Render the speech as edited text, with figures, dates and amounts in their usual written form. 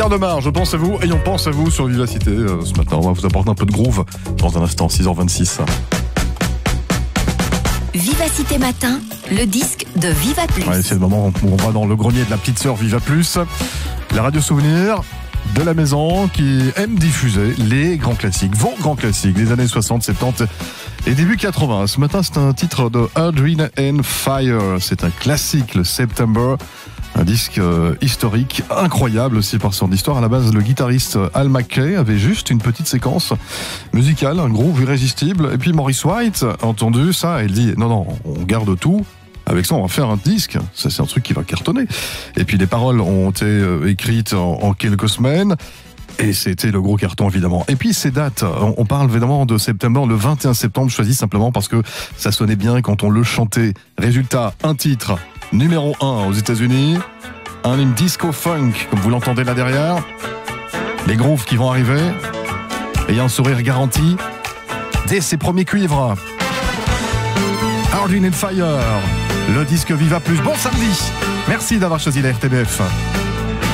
Pierre Demar, je pense à vous et on pense à vous sur Vivacité ce matin. On va vous apporter un peu de groove dans un instant, 6h26. Vivacité Matin, le disque de Viva Plus. Ouais, c'est le moment où on va dans le grenier de la petite sœur Viva Plus. La radio souvenir de la maison qui aime diffuser les grands classiques, vos grands classiques des années 60, 70 et début 80. Ce matin, c'est un titre de Earth, Wind and Fire. C'est un classique, le September. Un disque historique, incroyable aussi par son histoire. À la base, le guitariste Al McKay avait juste une petite séquence musicale, un groove irrésistible. Et puis Maurice White a entendu ça et il dit non, on garde tout. Avec ça, on va faire un disque. Ça, c'est un truc qui va cartonner. Et puis les paroles ont été écrites en quelques semaines. Et c'était le gros carton, évidemment. Et puis ces dates, on parle évidemment de septembre, le 21 septembre, choisi simplement parce que ça sonnait bien quand on le chantait. Résultat, un titre numéro 1 aux États-Unis, un hymne disco funk, comme vous l'entendez là derrière, les grooves qui vont arriver, et un sourire garanti dès ses premiers cuivres. Earth, Wind and Fire, le disque Viva Plus. Bon samedi, merci d'avoir choisi la RTBF.